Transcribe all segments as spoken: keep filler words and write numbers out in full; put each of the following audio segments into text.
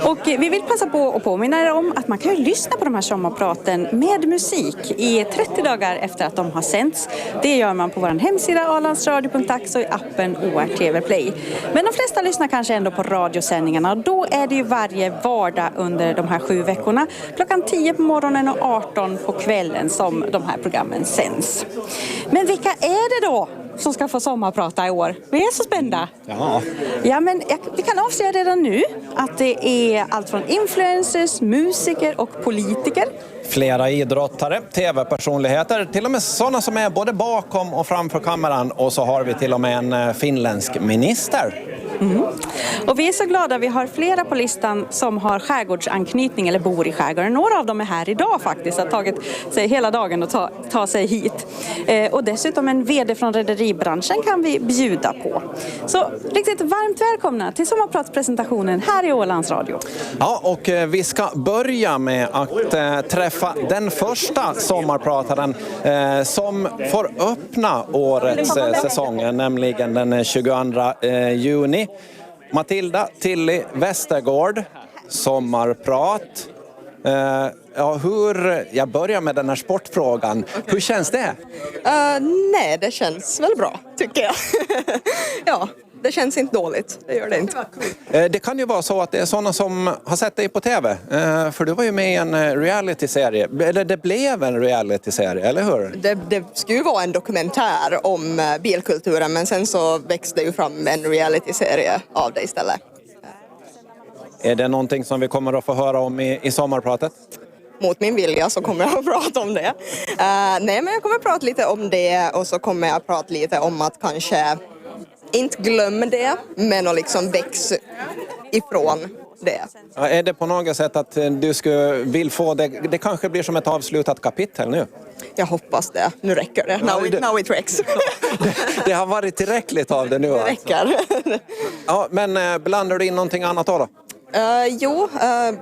Och vi vill passa på att påminna er om att man kan ju lyssna på de här sommarpraten med musik i trettio dagar efter att de har sänts. Det gör man på vår hemsida arlandsradio punkt ax och i appen O R T V Play. Men de flesta lyssnar kanske ändå på radiosändningarna och då är det ju varje vardag under de här sju veckorna. Klockan tio på morgonen och arton på kvällen som de här programmen sänds. Men vilka är det då som ska få sommarprata i år? Vi är så spända. Ja. Ja, men jag, vi kan avslöja redan nu att det är allt från influencers, musiker och politiker. Flera idrottare, tv-personligheter, till och med sådana som är både bakom och framför kameran. Och så har vi till och med en finländsk minister. Mm. Och vi är så glada, vi har flera på listan som har skärgårdsanknytning eller bor i skärgården. Några av dem är här idag faktiskt, har tagit sig hela dagen att ta, ta sig hit. Eh, och dessutom en vd från rederibranschen kan vi bjuda på. Så riktigt varmt välkomna till sommarpratspresentationen här i Ålands Radio. Ja, och eh, vi ska börja med att eh, träffa den första sommarprataren eh, som får öppna årets eh, säsong, nämligen den tjugoandra eh, juni. Matilda Tilly Westergård, sommarprat. Uh, ja, hur, jag börjar med den här sportfrågan. Okay. Hur känns det? Uh, nej, det känns väl bra, tycker jag. Ja, det känns inte dåligt. Det gör det inte. Uh, det kan ju vara så att det är sådana som har sett dig på tv. Uh, för du var ju med i en reality-serie. Eller det blev en reality-serie, eller hur? Det, det skulle ju vara en dokumentär om bilkulturen, men sen så växte ju fram en reality-serie av det istället. Är det någonting som vi kommer att få höra om i, i sommarpratet? Mot min vilja så kommer jag att prata om det. Uh, nej, men jag kommer att prata lite om det och så kommer jag att prata lite om att kanske inte glömma det, men att liksom växa ifrån det. Ja, är det på något sätt att du skulle vill få det, det kanske blir som ett avslutat kapitel nu? Jag hoppas det. Nu räcker det. Now it, now it räcks. det, det har varit tillräckligt av det nu. Det räcker. Alltså. Ja, men äh, blandar du in någonting annat då? då? Uh, jo, uh,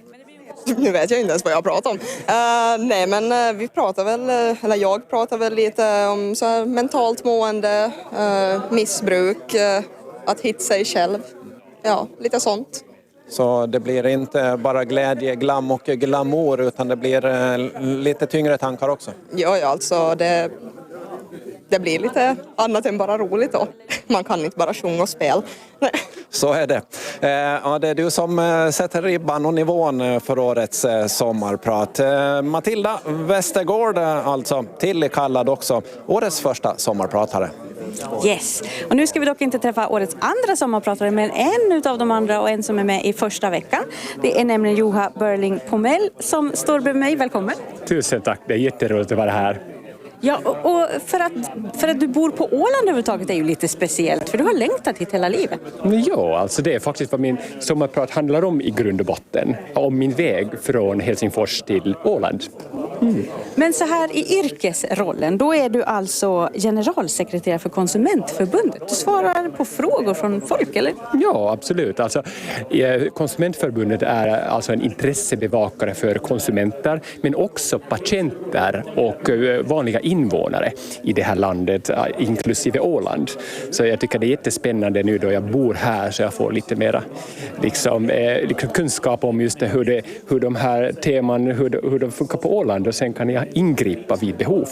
nu vet jag inte ens vad jag pratar om. Uh, nej, men uh, vi pratar väl, uh, eller jag pratar väl lite om så här, mentalt mående, uh, missbruk, uh, att hitta sig själv. Ja, lite sånt. Så det blir inte bara glädje, glam och glamour, utan det blir uh, lite tyngre tankar också? Ja, ja, alltså det, det blir lite annat än bara roligt då. Man kan inte bara sjunga och spela. Så är det. Eh, ja, det är du som eh, sätter ribban och nivån för årets eh, sommarprat. Eh, Matilda Westergård, eh, alltså tillkallad också årets första sommarpratare. Yes, och nu ska vi dock inte träffa årets andra sommarpratare, men en utav de andra och en som är med i första veckan. Det är nämligen Juha Berling Pomell som står bredvid mig. Välkommen. Tusen tack, det är jätteroligt att vara här. Ja, och för att, för att du bor på Åland överhuvudtaget är ju lite speciellt, för du har längtat hit hela livet. Ja, alltså det är faktiskt vad min sommarprat handlar om i grund och botten. Om min väg från Helsingfors till Åland. Mm. Men så här i yrkesrollen, då är du alltså generalsekreterare för Konsumentförbundet. Du svarar på frågor från folk, eller? Ja, absolut. Alltså, Konsumentförbundet är alltså en intressebevakare för konsumenter, men också patienter och vanliga invånare i det här landet, inklusive Åland. Så jag tycker det är jättespännande nu då jag bor här, så jag får lite mera liksom, eh, kunskap om just det, hur, det, hur de här teman, hur, hur de funkar på Åland, och sen kan jag ingripa vid behov.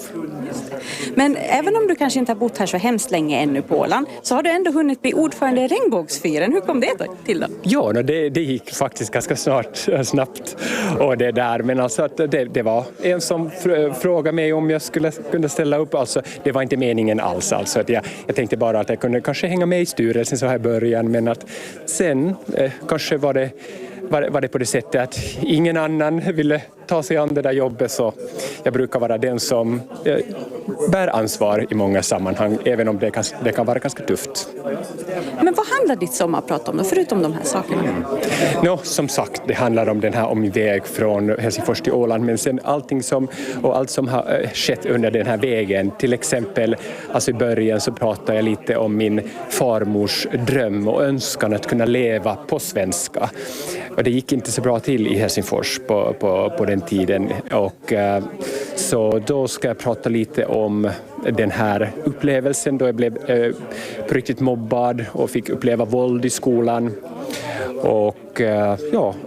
Men även om du kanske inte har bott här så hemskt länge ännu på Åland, så har du ändå hunnit bli ordförande i Regnbågsfyren. Hur kom det till då? Ja, det, det gick faktiskt ganska snart, snabbt. Och det där, men alltså att det, det var en som frågade mig om jag skulle kunna ställa upp. Alltså, det var inte meningen alls. Alltså, att jag, jag tänkte bara att jag kunde kanske hänga med i styrelsen så här i början, men att sen eh, kanske var det, var, var det på det sättet att ingen annan ville ta sig an det där jobbet, så jag brukar vara den som eh, bär ansvar i många sammanhang, även om det kan, det kan vara ganska tufft. Men vad handlar ditt sommarprat om då, förutom de här sakerna? Mm. Nå, som sagt, det handlar om den här om min väg från Helsingfors till Åland, men sen allting som, och allt som har äh, skett under den här vägen. Till exempel, alltså i början så pratade jag lite om min farmors dröm och önskan att kunna leva på svenska. Och det gick inte så bra till i Helsingfors på, på, på den tiden, och äh, så då ska jag prata lite om den här upplevelsen då jag blev äh, på riktigt mobbad och fick uppleva våld i skolan. Och ja,